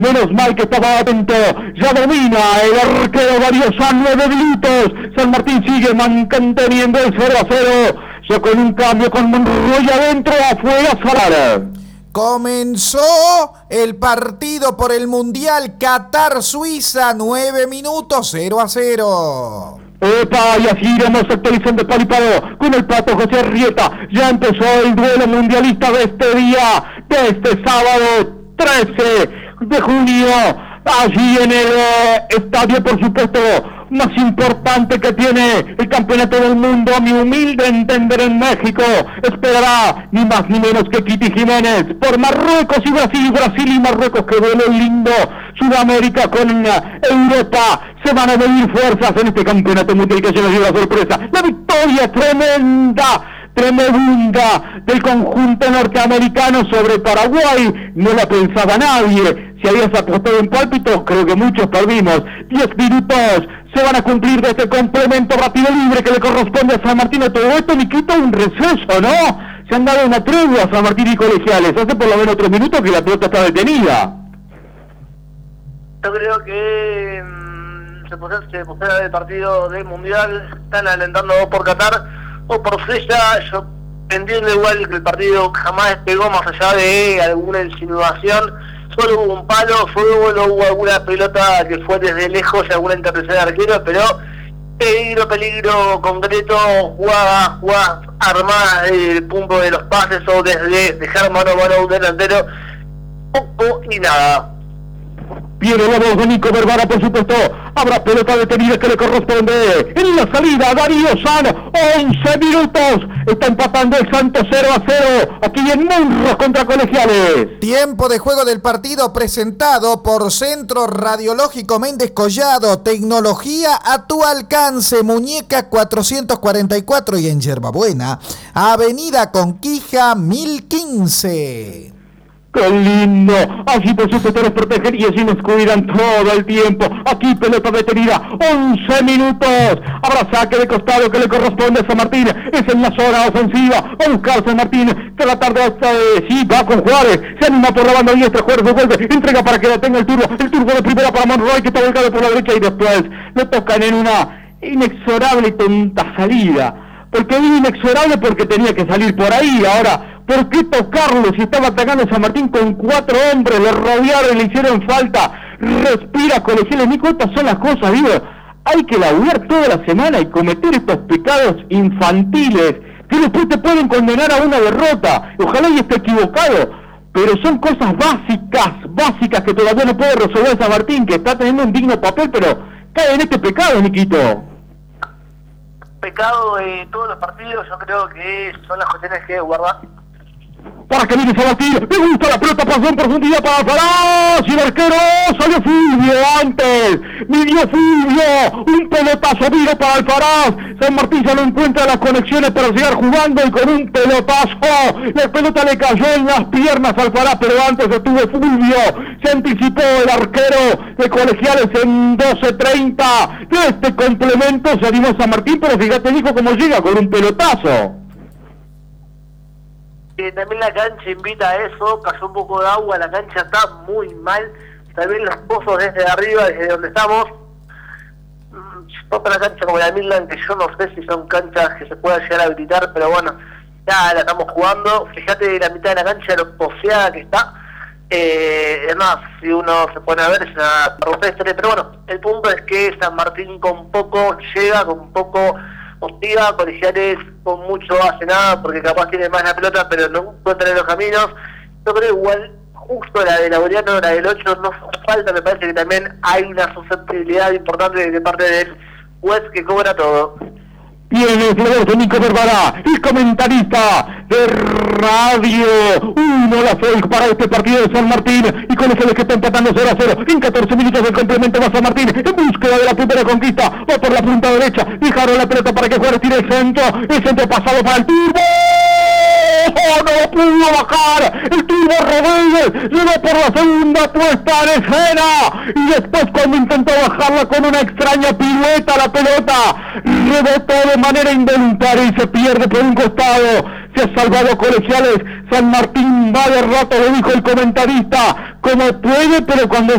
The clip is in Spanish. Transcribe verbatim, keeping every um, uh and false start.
Menos mal que estaba atento, ya domina el arquero Darío San, nueve minutos, San Martín sigue manteniendo el cero a cero, ya con un cambio con Monroy adentro, afuera Salar. Comenzó el partido por el Mundial Qatar-Suiza, nueve minutos, cero a cero. Epa, y así iremos actualizando palo y palo con el Pato José Arrieta. Ya empezó el duelo mundialista de este día, de este sábado trece de junio, allí en el eh, estadio, por supuesto, más importante que tiene el campeonato del mundo, a mi humilde entender, en México. Esperará ni más ni menos que Kitty Jiménez por Marruecos y Brasil, Brasil y Marruecos, que duelo lindo. Sudamérica con uh, Europa, se van a medir fuerzas en este campeonato mundial que se nos dio la sorpresa. La victoria tremenda, tremenda del conjunto norteamericano sobre Paraguay, no la pensaba nadie. Si habías apostado en pálpitos, creo que muchos perdimos. Diez minutos se van a cumplir de este complemento rápido libre que le corresponde a San Martín. A todo esto, Niquito, un receso, ¿no? Se han dado una tregua a San Martín y Colegiales. Hace por lo menos tres minutos que la pelota está detenida. Yo creo que mmm, se posee se posee el partido del Mundial, están alentando o por Qatar o por Suiza. Yo entiendo igual que el partido jamás despegó, más allá de alguna insinuación. Solo hubo un palo, solo hubo alguna pelota que fue desde lejos y alguna intervención de arquero, pero peligro, peligro concreto, jugada, jugada armada desde el punto de los pases o desde dejar mano a mano a un delantero, poco y nada. Viene la voz de Nico Vergara, por supuesto. Habrá pelota detenida que le corresponde. En la salida, Darío San, once minutos. Está empatando el Santos cero a cero. Aquí en Monros contra Colegiales. Tiempo de juego del partido presentado por Centro Radiológico Méndez Collado. Tecnología a tu alcance. Muñeca cuatrocientos cuarenta y cuatro y en Yerbabuena, Avenida Conquija mil quince. ¡Qué lindo! Así por supuesto nos protegen y así nos cuidan todo el tiempo. Aquí pelota detenida, once minutos. Habrá saque de costado que le corresponde a San Martín. Es en la zona ofensiva. A buscar San Martín. Tratar de hasta de... Sí, va con Juárez. Se anima por la banda diestra. Juárez se vuelve. Entrega para que la tenga el turbo. El turbo de primera para Monroy, que está volcado por la derecha. Y después lo tocan en una inexorable y tonta salida. Porque digo inexorable porque tenía que salir por ahí. Ahora, ¿por qué tocarlo si estaba atacando a San Martín con cuatro hombres? Le rodearon, le hicieron falta. Respira, Colegiales. Nico, estas son las cosas, digo. Hay que laburar toda la semana y cometer estos pecados infantiles que después te pueden condenar a una derrota. Ojalá y esté equivocado, pero son cosas básicas, básicas que todavía no puede resolver San Martín, que está teniendo un digno papel, pero cae en este pecado, Niquito. Pecado de todos los partidos, yo creo que son las cuestiones que guardar. Para que viene Sabatín, me gusta la pelota, pasó en profundidad para Alfaraz, y el arquero salió Fulvio antes, midió Fulvio, un pelotazo vino para Alfaraz. San Martín ya no encuentra las conexiones para seguir jugando y con un pelotazo, la pelota le cayó en las piernas a Alfaraz, pero antes estuvo Fulvio, se anticipó el arquero de Colegiales en doce treinta, de este complemento se animó San Martín, pero fíjate, dijo cómo llega con un pelotazo. Eh, también la cancha invita a eso, cayó un poco de agua, la cancha está muy mal, también los pozos desde arriba, desde donde estamos, otra cancha como la Midland, que yo no sé si son canchas que se pueda llegar a habilitar, pero bueno, ya la estamos jugando. Fíjate la mitad de la cancha lo poseada que está, eh, es más, si uno se pone a ver es una rupestre, pero bueno, el punto es que San Martín con poco llega, con poco hostiga, Colegiales con mucho hace nada, porque capaz tiene más la pelota, pero no encuentra los caminos. Yo creo igual, justo la de Laureano, la del ocho, no falta, me parece que también hay una susceptibilidad importante de parte del juez que cobra todo. Viene el jugador de Nico Vergara, el comentarista de Radio uno, la fe para este partido de San Martín, y Colegiales que está empatando cero a cero, en catorce minutos el complemento va San Martín, en búsqueda de la primera conquista, va por la punta derecha, dejaron la pelota para que Juárez tire el centro, el centro pasado para el Turbo, ¡oh, no pudo bajar! El Turbo Rodríguez llegó por la segunda puesta en escena, y después cuando intentó bajarla con una extraña pirueta la pelota, rebotó de manera involuntaria y se pierde por un costado. se ha salvado Colegiales, San Martín va de rato, lo dijo el comentarista, como puede, pero cuando